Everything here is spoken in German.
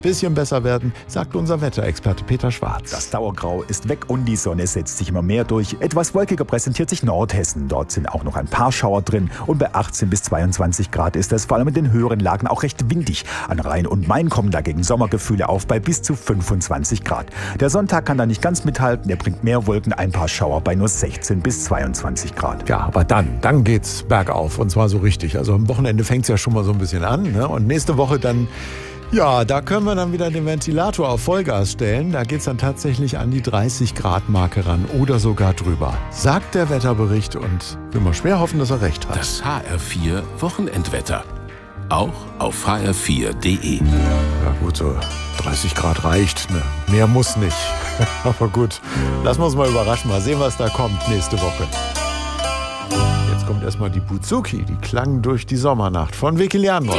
bisschen besser werden, sagt unser Wetterexperte Peter Schwarz. Das Dauergrau ist weg und die Sonne setzt sich immer mehr durch. Etwas wolkiger präsentiert sich Nordhessen. Dort sind auch noch ein paar Schauer drin und bei 18 bis 22 Grad ist es vor allem in den höheren Lagen auch recht windig. An Rhein und Main kommen dagegen Sommergefühle auf bei bis zu 25 Grad. Der Sonntag kann da nicht ganz mithalten. Er bringt mehr Wolken, ein paar Schauer bei nur 16 bis 22 Grad. Ja, aber dann geht's bergauf und zwar so richtig. Also am Wochenende fängt's ja schon mal so ein bisschen an, ne? Und nächste Woche dann, ja, da können wir dann wieder den Ventilator auf Vollgas stellen. Da geht's dann tatsächlich an die 30 Grad Marke ran oder sogar drüber. Sagt der Wetterbericht und wir mal schwer hoffen, dass er recht hat. Das HR4 Wochenendwetter. Auch auf hr4.de. Ja gut, so 30 Grad reicht. Ne? Mehr muss nicht. Aber gut, lassen wir uns mal überraschen. Mal sehen, was da kommt nächste Woche. Jetzt kommt erstmal die Buzuki. Die klang durch die Sommernacht von Vicky Leandros.